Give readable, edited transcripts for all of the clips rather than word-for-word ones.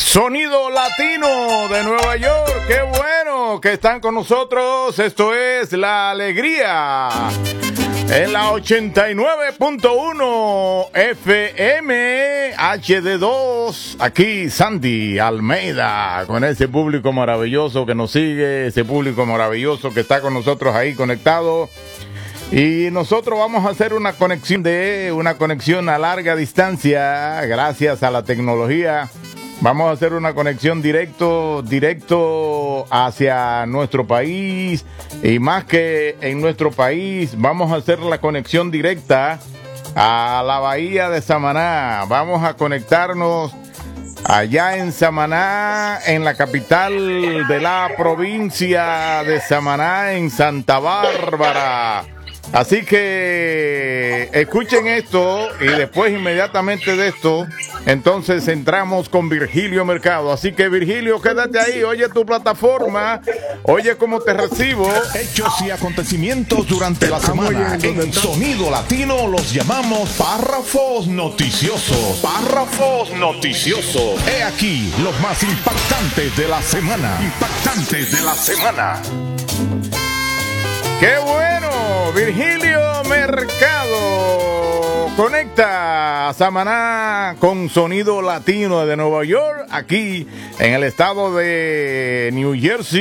Sonido Latino de Nueva York. Qué bueno que están con nosotros. Esto es La Alegría en la 89.1 FM HD2. Aquí Sandy Almeida con ese público maravilloso que nos sigue, ese público maravilloso que está con nosotros ahí conectado. Y nosotros vamos a hacer una conexión a larga distancia gracias a la tecnología. Vamos a hacer una conexión directo hacia nuestro país, y más que en nuestro país, vamos a hacer la conexión directa a la bahía de Samaná. Vamos a conectarnos allá en Samaná, en la capital de la provincia de Samaná, en Santa Bárbara. Así que escuchen esto y después inmediatamente de esto, entonces entramos con Virgilio Mercado. Así que Virgilio, quédate ahí, oye tu plataforma, oye cómo te recibo. Hechos y acontecimientos durante la semana en Sonido Latino los llamamos párrafos noticiosos. Párrafos noticiosos. He aquí los más impactantes de la semana. ¡Qué bueno! Virgilio Mercado conecta a Samaná con Sonido Latino de Nueva York, aquí en el estado de New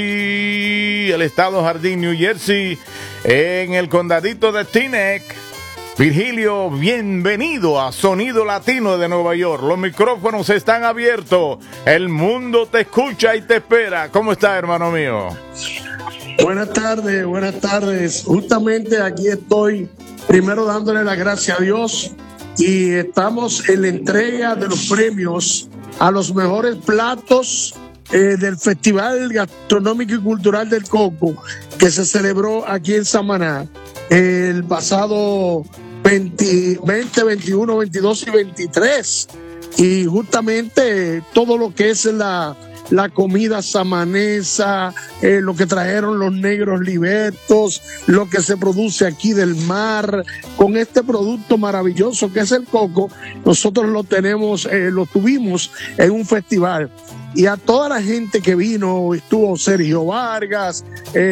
Jersey, el estado Jardín, New Jersey, en el condadito de Teaneck. Virgilio, bienvenido a Sonido Latino de Nueva York. Los micrófonos están abiertos, el mundo te escucha y te espera. ¿Cómo está, hermano mío? Buenas tardes. Justamente aquí estoy, primero dándole las gracias a Dios, y estamos en la entrega de los premios a los mejores platos del Festival Gastronómico y Cultural del Coco, que se celebró aquí en Samaná el pasado 20, 21, 22 y 23. Y justamente todo lo que es la comida samanesa, lo que trajeron los negros libertos, lo que se produce aquí del mar, con este producto maravilloso que es el coco. Nosotros lo tuvimos en un festival. Y a toda la gente que vino, estuvo Sergio Vargas,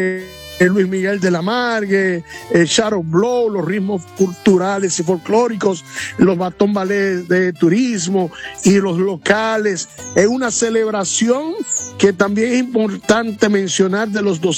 Luis Miguel de la Margue, Sharon Blow, los ritmos culturales y folclóricos, los Batón Ballet de turismo y los locales. Es una celebración que también es importante mencionar, de los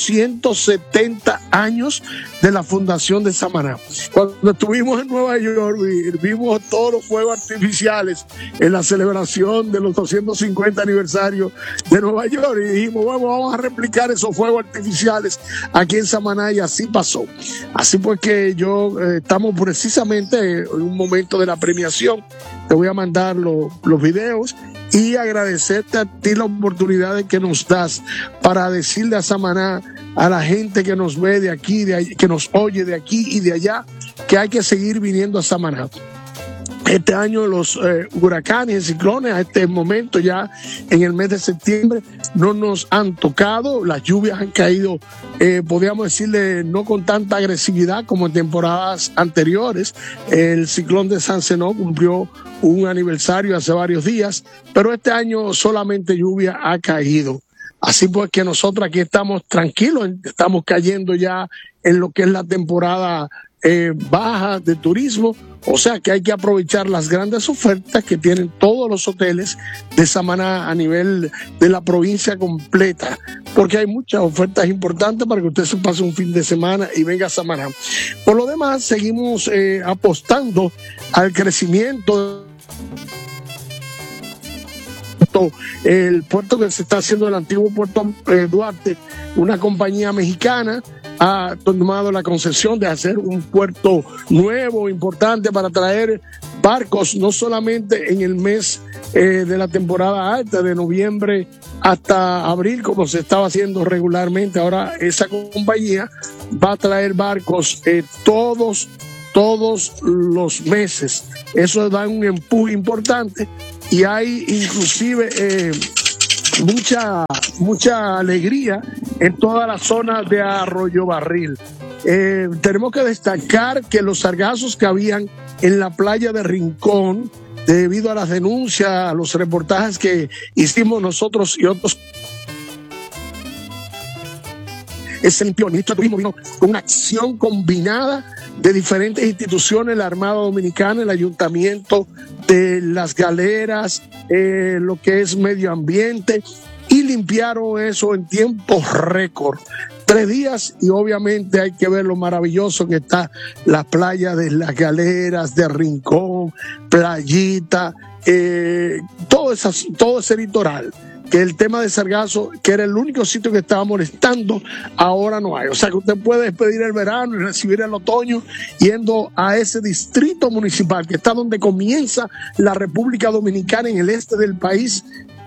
270 años de la fundación de Samaná. Cuando estuvimos en Nueva York, vimos todos los fuegos artificiales en la celebración de los 250 aniversarios de Nueva York, y dijimos, bueno, vamos a replicar esos fuegos artificiales aquí en Samaná, y así pasó. Así pues que estamos precisamente en un momento de la premiación. Te voy a mandar los videos y agradecerte a ti la oportunidad que nos das para decirle a Samaná, a la gente que nos ve de aquí, que nos oye de aquí y de allá, que hay que seguir viniendo a Samaná. Este año los huracanes y ciclones, a este momento ya en el mes de septiembre, no nos han tocado. Las lluvias han caído, podríamos decirle, no con tanta agresividad como en temporadas anteriores. El ciclón de San Zenón cumplió un aniversario hace varios días, pero este año solamente lluvia ha caído. Así pues que nosotros aquí estamos tranquilos, estamos cayendo ya en lo que es la temporada baja de turismo, o sea que hay que aprovechar las grandes ofertas que tienen todos los hoteles de Samaná a nivel de la provincia completa, porque hay muchas ofertas importantes para que usted se pase un fin de semana y venga a Samaná. Por lo demás, seguimos apostando al crecimiento. El puerto que se está haciendo, el antiguo puerto Duarte, una compañía mexicana ha tomado la concesión de hacer un puerto nuevo, importante, para traer barcos, no solamente en el mes de la temporada alta, de noviembre hasta abril, como se estaba haciendo regularmente. Ahora esa compañía va a traer barcos todos los meses. Eso da un empuje importante, y hay inclusive mucha alegría en toda la zona de Arroyo Barril. Tenemos que destacar que los sargazos que habían en la playa de Rincón debido a las denuncias, a los reportajes que hicimos nosotros y otros. Es el ministro de Turismo vino con una acción combinada de diferentes instituciones, la Armada Dominicana, el Ayuntamiento de Las Galeras, lo que es medio ambiente, y limpiaron eso en tiempo récord. 3 días, y obviamente hay que ver lo maravilloso que está la playa de Las Galeras, de Rincón, Playita, todo ese litoral. Que el tema de Sargazo, que era el único sitio que estaba molestando, ahora no hay. O sea que usted puede despedir el verano y recibir el otoño yendo a ese distrito municipal, que está donde comienza la República Dominicana, en el este del país.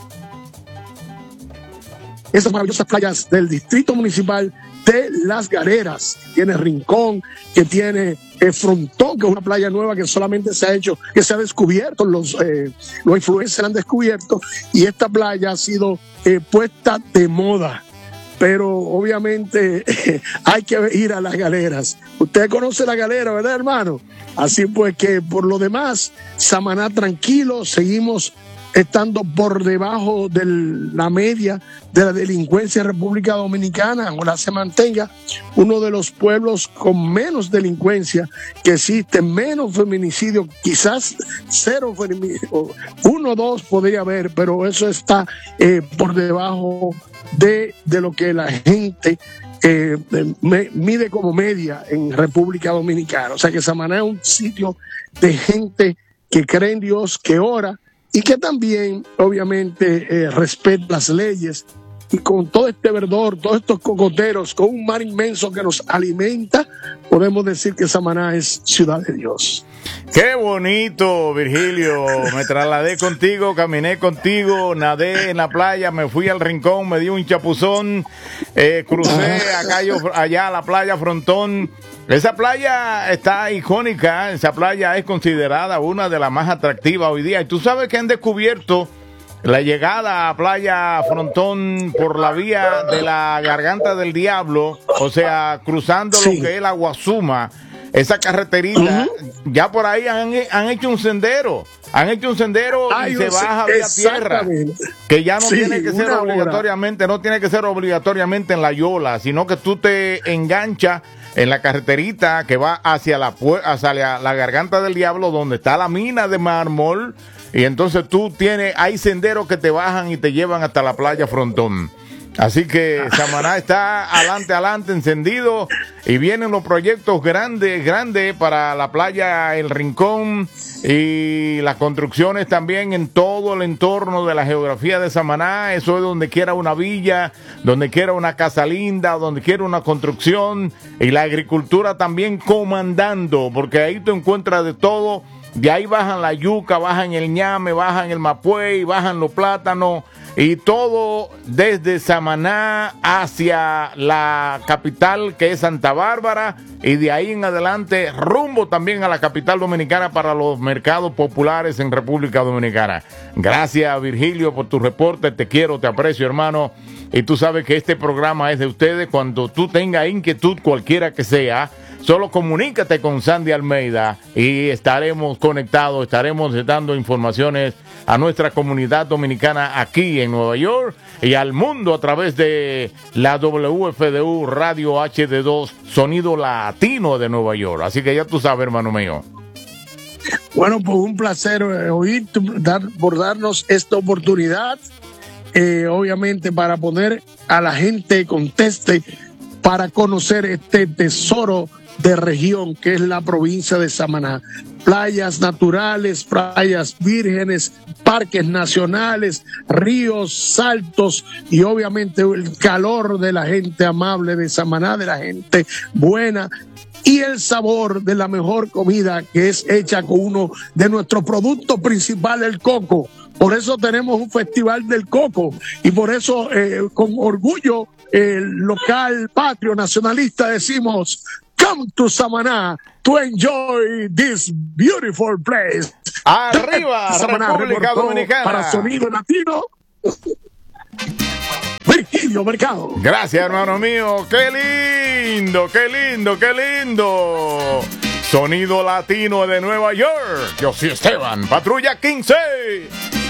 Esas maravillosas playas del distrito municipal de Las Galeras. Tiene Rincón, que tiene Frontón, que es una playa nueva que solamente se ha hecho, que se ha descubierto, los influencers han descubierto, y esta playa ha sido puesta de moda. Pero obviamente hay que ir a Las Galeras. Usted conoce Las Galeras, ¿verdad, hermano? Así pues que por lo demás, Samaná tranquilo, seguimos estando por debajo de la media de la delincuencia en República Dominicana. Ojalá se mantenga uno de los pueblos con menos delincuencia que existe, menos feminicidio, quizás 0 feminicidio, 1 o 2 podría haber, pero eso está por debajo de lo que la gente mide como media en República Dominicana. O sea que Samaná es un sitio de gente que cree en Dios, que ora, y que también, obviamente, respeta las leyes. Y con todo este verdor, todos estos cocoteros, con un mar inmenso que nos alimenta, podemos decir que Samaná es ciudad de Dios. ¡Qué bonito, Virgilio! Me trasladé contigo, caminé contigo, nadé en la playa, me fui al Rincón, me di un chapuzón, crucé allá a la playa Frontón. Esa playa está icónica, esa playa es considerada una de las más atractivas hoy día. Y tú sabes que han descubierto la llegada a Playa Frontón por la vía de la Garganta del Diablo, o sea, cruzando lo que es la Guazuma, esa carreterita, ya por ahí han hecho un sendero. Han hecho un sendero y se baja vía tierra, que ya no tiene que ser obligatoriamente, no tiene que ser obligatoriamente en la Yola, sino que tú te enganchas en la carreterita que va hacia la Garganta del Diablo, donde está la mina de mármol, y entonces hay senderos que te bajan y te llevan hasta la Playa Frontón. Así que Samaná está adelante, encendido, y vienen los proyectos grandes para la playa El Rincón, y las construcciones también en todo el entorno de la geografía de Samaná. Eso es donde quiera una villa, donde quiera una casa linda, donde quiera una construcción, y la agricultura también comandando, porque ahí tú encuentras de todo. De ahí bajan la yuca, bajan el ñame, bajan el mapuey, bajan los plátanos, y todo desde Samaná hacia la capital, que es Santa Bárbara, y de ahí en adelante rumbo también a la capital dominicana para los mercados populares en República Dominicana. Gracias, Virgilio, por tu reporte. Te quiero, te aprecio, hermano, y tú sabes que este programa es de ustedes. Cuando tú tengas inquietud, cualquiera que sea, solo comunícate con Sandy Almeida y estaremos conectados, estaremos dando informaciones a nuestra comunidad dominicana aquí en Nueva York y al mundo a través de la WFDU Radio HD2 Sonido Latino de Nueva York. Así que ya tú sabes, hermano mío. Bueno, pues un placer oír por darnos esta oportunidad, obviamente para poner a la gente conteste, para conocer este tesoro de región que es la provincia de Samaná. Playas naturales, playas vírgenes, parques nacionales, ríos, saltos, y obviamente el calor de la gente amable de Samaná, de la gente buena, y el sabor de la mejor comida que es hecha con uno de nuestros productos principales, el coco. Por eso tenemos un festival del coco, y por eso con orgullo local, patrio, nacionalista, decimos: come to Samaná to enjoy this beautiful place. Arriba, Samaná, República Dominicana. Para Sonido Latino, Virgilio Mercado. Gracias, hermano mío. Qué lindo, qué lindo, qué lindo. Sonido Latino de Nueva York. Yo soy Esteban, Patrulla 15.